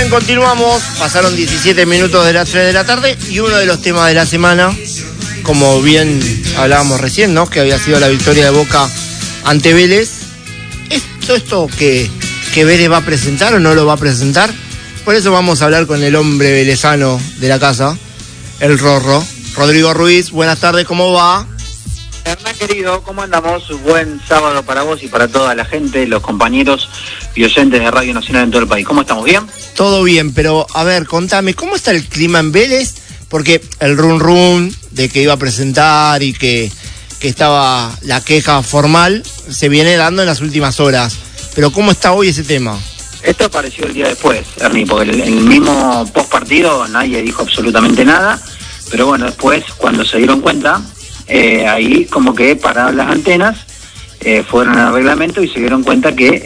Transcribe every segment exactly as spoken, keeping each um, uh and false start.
Bien, continuamos. Pasaron diecisiete minutos de las tres de la tarde y uno de los temas de la semana, como bien hablábamos recién, ¿no? Que había sido la victoria de Boca ante Vélez. ¿Es todo esto que, que Vélez va a presentar o no lo va a presentar? Por eso vamos a hablar con el hombre velezano de la casa, el Rorro. Rodrigo Ruiz, buenas tardes, ¿cómo va? Hernán querido, ¿cómo andamos? Buen sábado para vos y para toda la gente, los compañeros y oyentes de Radio Nacional en todo el país. ¿Cómo estamos? ¿Bien? Todo bien, pero a ver, contame, ¿cómo está el clima en Vélez? Porque el run run de que iba a presentar y que, que estaba la queja formal se viene dando en las últimas horas. Pero ¿cómo está hoy ese tema? Esto apareció el día después, Ernie, porque el, el mismo post partido nadie dijo absolutamente nada, pero bueno, después cuando se dieron cuenta, eh, ahí como que pararon las antenas, eh, fueron al reglamento y se dieron cuenta que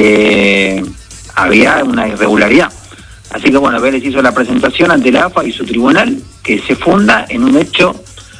este había una irregularidad. Así que bueno, Vélez hizo la presentación ante la A F A y su tribunal, que se funda en un hecho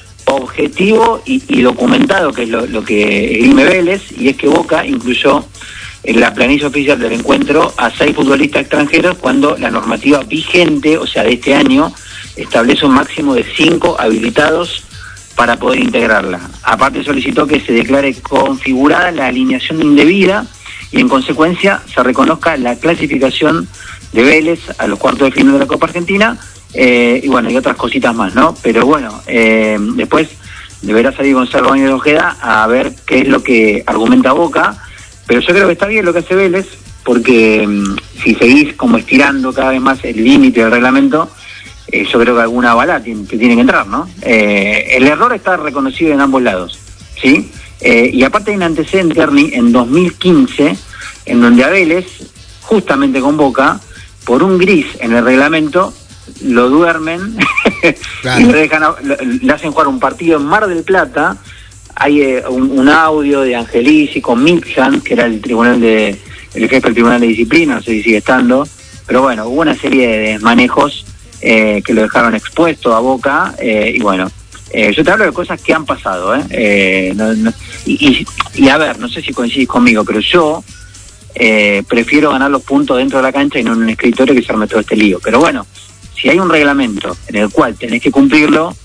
objetivo y, y documentado, que es lo, lo que esgrime Vélez, y es que Boca incluyó en la planilla oficial del encuentro a seis futbolistas extranjeros cuando la normativa vigente, o sea de este año, establece un máximo de cinco habilitados para poder integrarla. Aparte solicitó que se declare configurada la alineación indebida y en consecuencia se reconozca la clasificación de Vélez a los cuartos de final de la Copa Argentina, eh, y bueno, y otras cositas más, ¿no? Pero bueno, eh, después deberá salir Gonzalo Báñez de Ojeda a ver qué es lo que argumenta Boca, pero yo creo que está bien lo que hace Vélez, porque um, si seguís como estirando cada vez más el límite del reglamento, eh, yo creo que alguna bala tiene, que tiene que entrar, ¿no? Eh, el error está reconocido en ambos lados, ¿sí? Eh, y aparte hay un antecedente, Ernie, en dos mil quince, en donde a Vélez, justamente con Boca, por un gris en el reglamento, lo duermen claro. y le, dejan a, le hacen jugar un partido en Mar del Plata. Hay eh, un, un audio de Angelici con Mitjan, que era el tribunal de el jefe del tribunal de disciplina, no sé si sigue estando, pero bueno, hubo una serie de desmanejos eh, que lo dejaron expuesto a Boca, eh, y bueno, eh, yo te hablo de cosas que han pasado, ¿eh? eh no, no, y, y, y a ver, no sé si coincidís conmigo, pero yo eh, prefiero ganar los puntos dentro de la cancha y no en un escritorio que se arme todo este lío. Pero bueno, si hay un reglamento en el cual tenés que cumplirlo,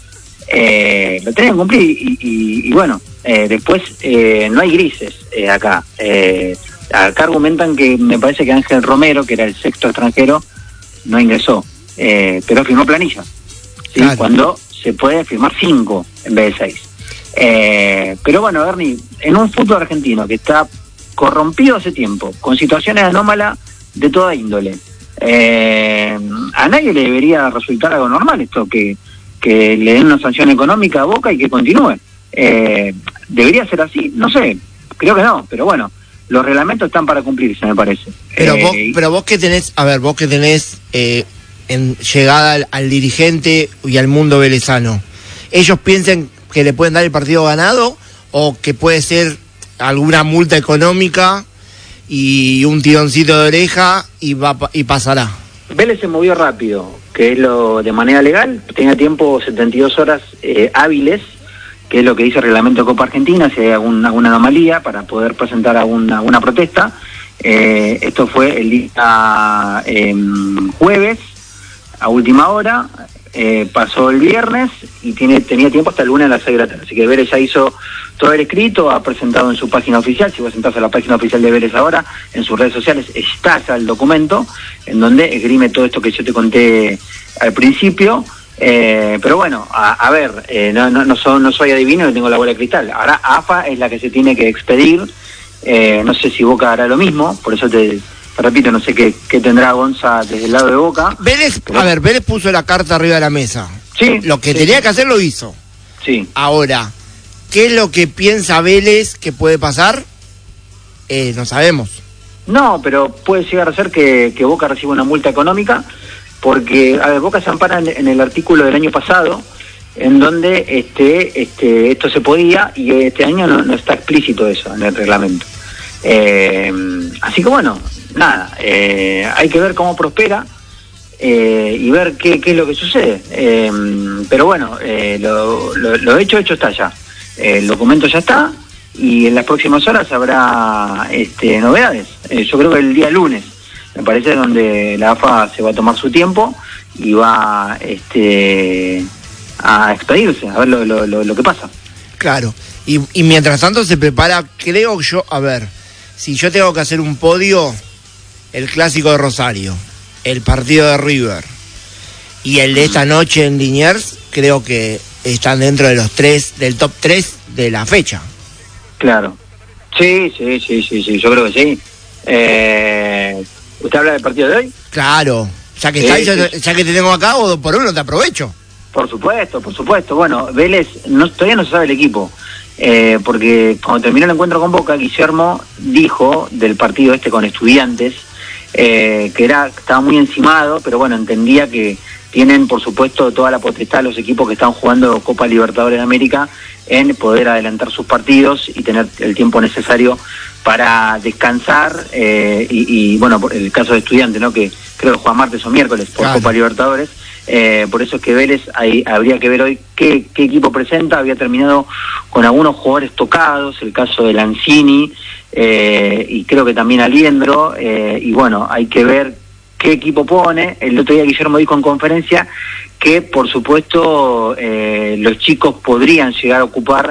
Eh, lo tenés que cumplir y, y, y bueno, eh, después eh, no hay grises eh, acá. Eh, acá argumentan que me parece que Ángel Romero, que era el sexto extranjero, no ingresó, eh, pero firmó planilla, ¿sí? Claro. Cuando se puede firmar cinco en vez de seis. Eh, pero bueno, Ernie, en un fútbol argentino que está corrompido hace tiempo, con situaciones anómalas de toda índole, eh, a nadie le debería resultar algo normal esto, que que le den una sanción económica a Boca y que continúe. Eh, ¿Debería ser así? No sé, creo que no, pero bueno, los reglamentos están para cumplirse, me parece. Pero eh, vos, pero vos que tenés, a ver, vos que tenés eh, en llegada al, al dirigente y al mundo velezano, ¿ellos piensan que le pueden dar el partido ganado o que puede ser alguna multa económica y un tironcito de oreja y, va, y pasará? Vélez se movió rápido, que es lo de manera legal, tenía tiempo setenta y dos horas eh, hábiles, que es lo que dice el reglamento de Copa Argentina, si hay algún, alguna anomalía para poder presentar alguna, alguna protesta. Eh, esto fue el día eh, jueves, a última hora, eh, pasó el viernes y tiene, tenía tiempo hasta el lunes a las seis de la tarde. Así que Vélez ya hizo todo el escrito, ha presentado en su página oficial, si vos entras a la página oficial de Vélez ahora, en sus redes sociales está ya el documento, en donde esgrime todo esto que yo te conté al principio. Eh, pero bueno, a, a ver, eh, no, no, no, soy, no soy adivino, no tengo la bola de cristal. Ahora A F A es la que se tiene que expedir, eh, no sé si Boca hará lo mismo, por eso te... repito, no sé qué, qué tendrá Gonza desde el lado de Boca. Vélez, pero... a ver, Vélez puso la carta arriba de la mesa. Sí. Lo que sí. tenía que hacer lo hizo. Sí. Ahora, ¿qué es lo que piensa Vélez que puede pasar? Eh, no sabemos. No, pero puede llegar a ser que, que Boca reciba una multa económica, porque, a ver, Boca se ampara en, en el artículo del año pasado, en donde este, este, esto se podía, y este año no, no está explícito eso en el reglamento. Eh, así que bueno, nada, eh, hay que ver cómo prospera eh, y ver qué, qué es lo que sucede. Eh, pero bueno, eh, lo, lo, lo hecho, hecho está ya. Eh, el documento ya está y en las próximas horas habrá este, novedades. Eh, yo creo que el día lunes me parece donde la A F A se va a tomar su tiempo y va este, a expedirse, a ver lo, lo, lo, lo que pasa. Claro, y, y mientras tanto se prepara, creo yo, a ver, si yo tengo que hacer un podio, el clásico de Rosario, el partido de River y el de esta noche en Liniers, creo que están dentro de los tres, del top tres de la fecha. Claro, sí, sí, sí, sí, sí, yo creo que sí. Eh, ¿Usted habla del partido de hoy? Claro, ya que, sí, está, sí. Ya, ya que te tengo acá, o por uno te aprovecho. Por supuesto, por supuesto. Bueno, Vélez, no, todavía no se sabe el equipo, eh, porque cuando terminó el encuentro con Boca, Guillermo dijo del partido este con Estudiantes, eh, que era estaba muy encimado, pero bueno, entendía que tienen, por supuesto, toda la potestad los equipos que están jugando Copa Libertadores de América en poder adelantar sus partidos y tener el tiempo necesario para descansar, eh, y, y bueno, por el caso de Estudiantes, ¿no?, que creo que juega martes o miércoles por claro. Copa Libertadores, eh, por eso es que Vélez, ahí habría que ver hoy qué, qué equipo presenta. Había terminado con algunos jugadores tocados, el caso de Lanzini, eh, y creo que también Aliendro, eh, y bueno, hay que ver qué equipo pone. El otro día Guillermo dijo en conferencia que por supuesto eh, los chicos podrían llegar a ocupar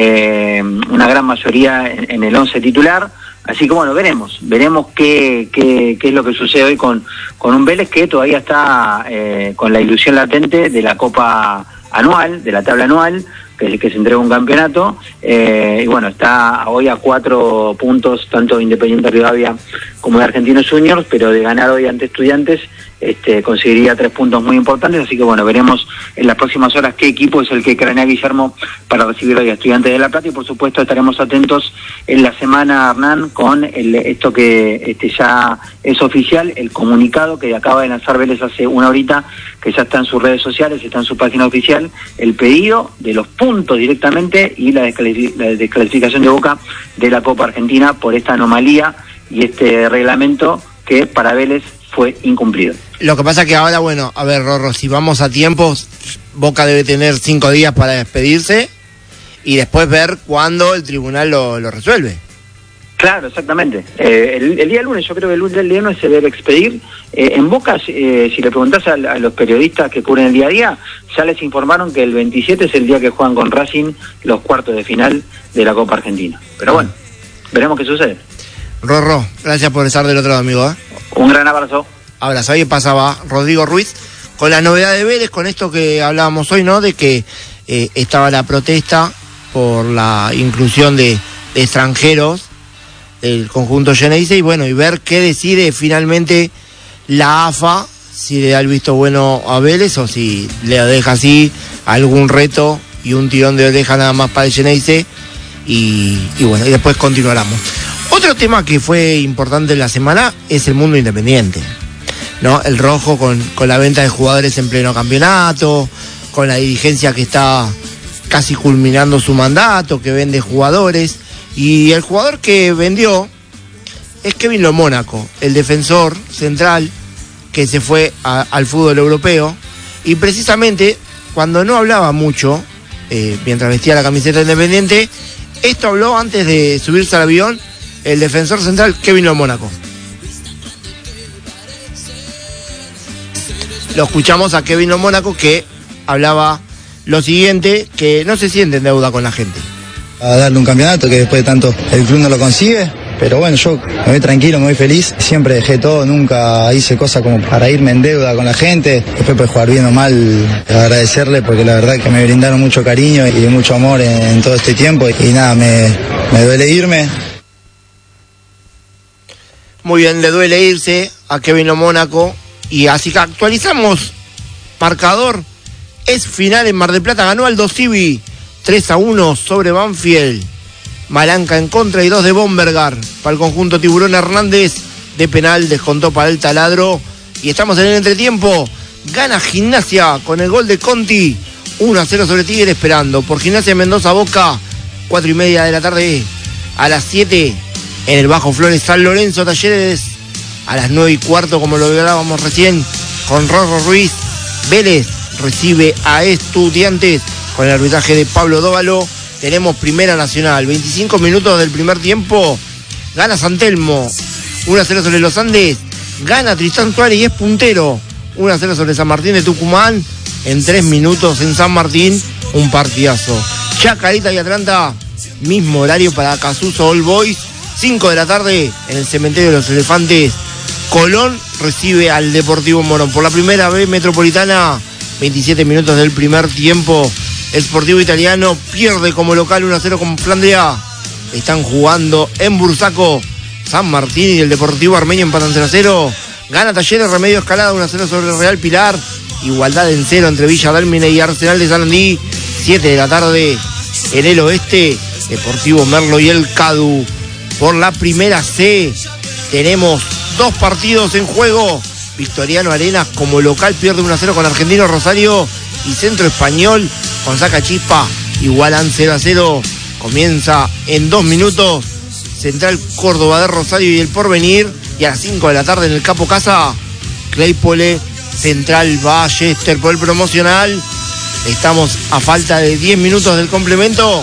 eh, una gran mayoría en, en el once titular, así que bueno, veremos, veremos qué, qué, qué es lo que sucede hoy con, con un Vélez que todavía está eh, con la ilusión latente de la Copa anual, de la tabla anual, que, que se entrega un campeonato, eh, y bueno, está hoy a cuatro puntos, tanto de Independiente Rivadavia como de Argentinos Juniors, pero de ganar hoy ante Estudiantes, este, conseguiría tres puntos muy importantes, así que bueno, veremos en las próximas horas qué equipo es el que cranea Guillermo para recibir hoy a Estudiantes de La Plata, y por supuesto estaremos atentos en la semana, Hernán, con el, esto que este, ya es oficial, el comunicado que acaba de lanzar Vélez hace una horita, que ya está en sus redes sociales, está en su página oficial, el pedido de los puntos directamente y la, descalific- la desclasificación de Boca de la Copa Argentina por esta anomalía y este reglamento que para Vélez fue incumplido. Lo que pasa que ahora, bueno, a ver, Rorro, si vamos a tiempos, Boca debe tener cinco días para despedirse y después ver cuándo el tribunal lo, lo resuelve. Claro, exactamente. Eh, el, el día lunes, yo creo que el, el día lunes se debe expedir. Eh, en Boca, eh, si le preguntás a, a los periodistas que cubren el día a día, ya les informaron que el veintisiete es el día que juegan con Racing los cuartos de final de la Copa Argentina. Pero bueno, veremos qué sucede. Rorro, gracias por estar del otro lado, amigo, ¿eh? Un gran abrazo. Abrazo. Ahí pasaba Rodrigo Ruiz con la novedad de Vélez, con esto que hablábamos hoy, ¿no? De que eh, estaba la protesta por la inclusión de, de extranjeros del conjunto Geneise, y bueno, y ver qué decide finalmente la A F A, si le da el visto bueno a Vélez o si le deja así algún reto y un tirón de oreja nada más para el Geneise, y, y bueno, y después continuaremos. Otro tema que fue importante en la semana es el mundo independiente, ¿no? El rojo con, con la venta de jugadores en pleno campeonato, con la dirigencia que está casi culminando su mandato, que vende jugadores, y el jugador que vendió es Kevin Lo Mónaco, el defensor central que se fue a, al fútbol europeo, y precisamente cuando no hablaba mucho, eh, mientras vestía la camiseta independiente, esto habló antes de subirse al avión el defensor central Kevin Lo Mónaco. Lo escuchamos a Kevin Lo Mónaco, que hablaba lo siguiente, que no se siente en deuda con la gente. A darle un campeonato que después de tanto el club no lo consigue, pero bueno, yo me voy tranquilo, me voy feliz, siempre dejé todo, nunca hice cosas como para irme en deuda con la gente, después puede jugar bien o mal, agradecerle porque la verdad que me brindaron mucho cariño y mucho amor en, en todo este tiempo, y nada, me, me duele irme. Muy bien, le duele irse a Kevin Lo Mónaco, y así que actualizamos marcador, es final en Mar del Plata, ganó Aldo Civi tres a uno sobre Banfield, Malanca en contra y dos de Bombergar para el conjunto Tiburón. Hernández de penal descontó para el Taladro, y estamos en el entretiempo. Gana Gimnasia con el gol de Conti, uno a cero sobre Tigre, esperando por Gimnasia Mendoza Boca, cuatro y media de la tarde. A las siete en el Bajo Flores San Lorenzo Talleres, a las nueve y cuarto, como lo hablábamos recién con Rorro Ruiz, Vélez recibe a Estudiantes con el arbitraje de Pablo Dóvalo. Tenemos Primera Nacional, veinticinco minutos del primer tiempo, gana San Telmo, uno a cero sobre los Andes, Gana Tristán Suárez y es puntero. uno a cero sobre San Martín de Tucumán. En tres minutos en San Martín, un partidazo. Chacarita y Atlanta, mismo horario para Casuso All Boys. cinco de la tarde en el Cementerio de los Elefantes. Colón recibe al Deportivo Morón. Por la primera vez Metropolitana, veintisiete minutos del primer tiempo. El Sportivo Italiano pierde como local uno a cero con Flandria. Están jugando en Bursaco. San Martín y el Deportivo Armenio empatan cero a cero. Gana Talleres Remedio Escalada uno a cero sobre Real Pilar. Igualdad en cero entre Villa Dálmine y Arsenal de Sarandí. siete de la tarde en el oeste. Deportivo Merlo y el Cadu. Por la primera C tenemos dos partidos en juego. Victoriano Arenas como local pierde uno a cero con Argentino Rosario. Y Centro Español con Saca Chispa igualan cero a cero. Comienza en dos minutos Central Córdoba de Rosario y el Porvenir. Y a las cinco de la tarde en el Capo Casa, Claypole Central Ballester por el promocional. Estamos a falta de diez minutos del complemento.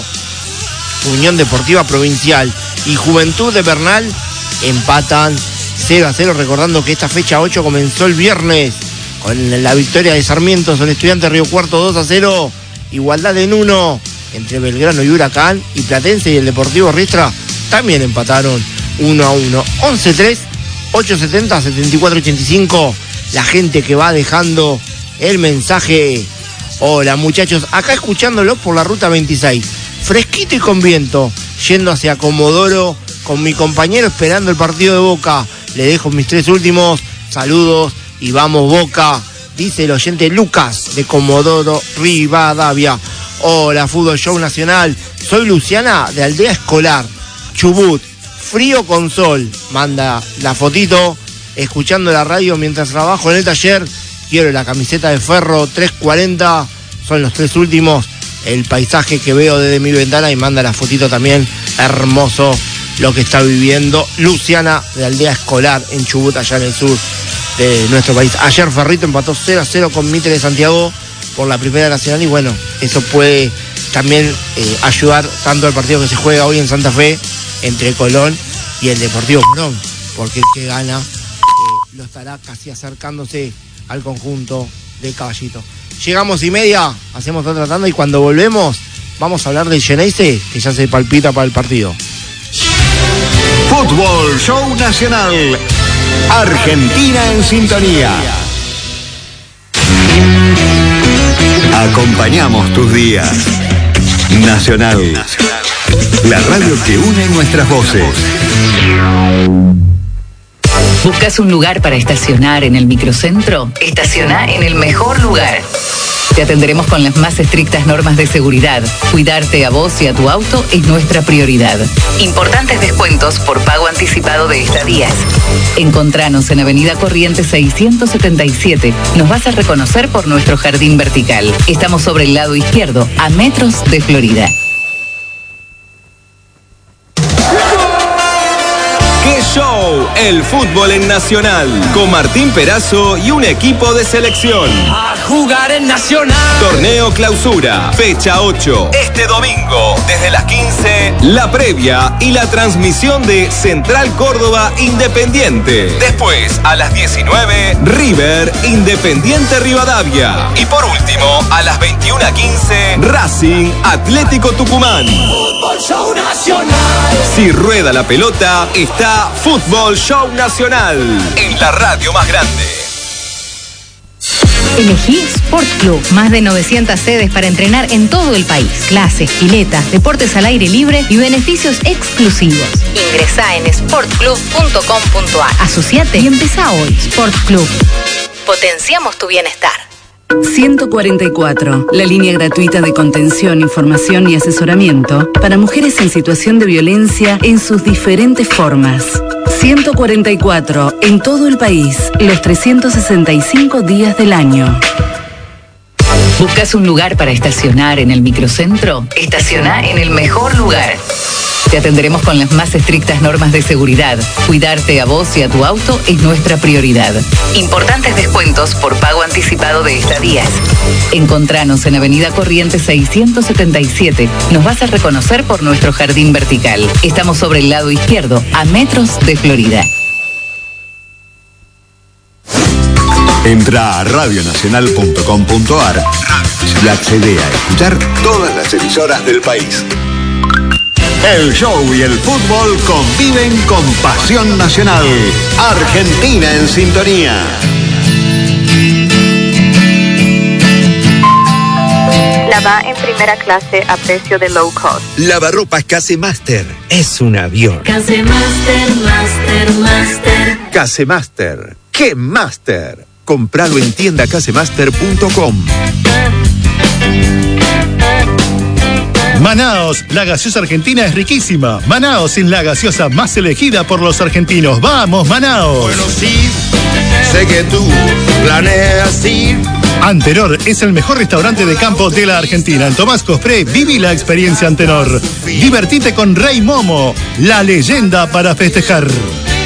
Unión Deportiva Provincial y Juventud de Bernal empatan cero a cero, recordando que esta fecha ocho comenzó el viernes con la victoria de Sarmiento sobre Estudiantes Río Cuarto dos a cero. Igualdad en uno entre Belgrano y Huracán, y Platense y el Deportivo Riestra también empataron uno a uno. once tres, ochocientos setenta, setenta y cuatro ochenta y cinco. La gente que va dejando el mensaje. Hola muchachos, acá escuchándolos por la ruta veintiséis, fresquito y con viento, yendo hacia Comodoro con mi compañero esperando el partido de Boca. Le dejo mis tres últimos saludos y vamos Boca, dice el oyente Lucas de Comodoro Rivadavia. Hola Fútbol Show Nacional, soy Luciana de Aldea Escolar, Chubut, frío con sol, manda la fotito, escuchando la radio mientras trabajo en el taller. Quiero la camiseta de Ferro trescientos cuarenta, son los tres últimos. El paisaje que veo desde mi ventana, y manda la fotito también. Hermoso lo que está viviendo Luciana de Aldea Escolar en Chubut, allá en el sur de nuestro país. Ayer Ferrito empató cero a cero con Mitre de Santiago por la Primera Nacional, y bueno, eso puede también eh, ayudar tanto al partido que se juega hoy en Santa Fe entre Colón y el Deportivo Morón, porque el que gana eh, lo estará casi acercándose al conjunto de Caballito. Llegamos y media, hacemos otra tanda, y cuando volvemos vamos a hablar del Geneise, que ya se palpita para el partido. Fútbol Show Nacional, Argentina en sintonía. Acompañamos tus días. Nacional, la radio que une nuestras voces. ¿Buscas un lugar para estacionar en el microcentro? Estaciona en el mejor lugar. Te atenderemos con las más estrictas normas de seguridad. Cuidarte a vos y a tu auto es nuestra prioridad. Importantes descuentos por pago anticipado de estadías. Encontranos en Avenida Corrientes seiscientos setenta y siete. Nos vas a reconocer por nuestro jardín vertical. Estamos sobre el lado izquierdo, a metros de Florida. Show, el fútbol en Nacional, con Martín Perazo y un equipo de selección. A jugar en Nacional. Torneo Clausura, fecha ocho. Este domingo, desde las quince, la previa y la transmisión de Central Córdoba Independiente. Después, a las diecinueve, River Independiente Rivadavia. Y por último, a las veintiuna quince, Racing Atlético Tucumán. Fútbol Show Nacional. Si rueda la pelota, está Fútbol Show Nacional, en la radio más grande. Elegí Sport Club. Más de novecientas sedes para entrenar en todo el país. Clases, piletas, deportes al aire libre y beneficios exclusivos. Ingresá en sport club punto com punto a r. Asociate y empezá hoy. Sport Club. Potenciamos tu bienestar. ciento cuarenta y cuatro, la línea gratuita de contención, información y asesoramiento para mujeres en situación de violencia en sus diferentes formas. ciento cuarenta y cuatro, en todo el país, los trescientos sesenta y cinco días del año. ¿Buscas un lugar para estacionar en el microcentro? Estaciona en el mejor lugar. Te atenderemos con las más estrictas normas de seguridad. Cuidarte a vos y a tu auto es nuestra prioridad. Importantes descuentos por pago anticipado de estadías. Encontranos en Avenida Corrientes seiscientos setenta y siete. Nos vas a reconocer por nuestro jardín vertical. Estamos sobre el lado izquierdo, a metros de Florida. Entra a radio nacional punto com punto a r y accede a escuchar todas las emisoras del país. El show y el fútbol conviven con pasión nacional. Argentina en sintonía. Lava en primera clase a precio de low cost. Lavarropas Casemaster es un avión. Casemaster, Master, Master. Casemaster, ¡qué Master! Compralo en tienda casemaster punto com. Manaos, la gaseosa argentina es riquísima. Manaos es la gaseosa más elegida por los argentinos. ¡Vamos, Manaos! Bueno, sí, sé que tú planeas ir. Antenor es el mejor restaurante de campo de la Argentina. En Tomás Cospré, viví la experiencia Antenor. Divertite con Rey Momo, la leyenda para festejar.